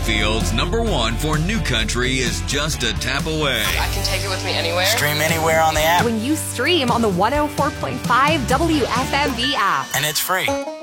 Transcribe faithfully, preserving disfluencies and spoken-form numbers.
Springfield's number one for new country is just a tap away. I can take it with me anywhere. Stream anywhere on the app. When you stream on the one oh four point five W F M V app. And it's free.